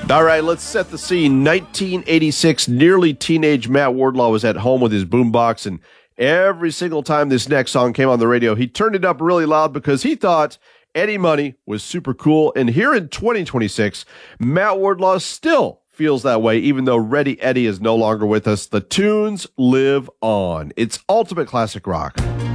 All right, let's set the scene. 1986, nearly teenage Matt Wardlaw was at home with his boombox, and every single time this next song came on the radio, he turned it up really loud because he thought Eddie Money was super cool. And here in 2026, Matt Wardlaw still feels that way, even though Ready Eddie is no longer with us. The tunes live on. It's ultimate classic rock.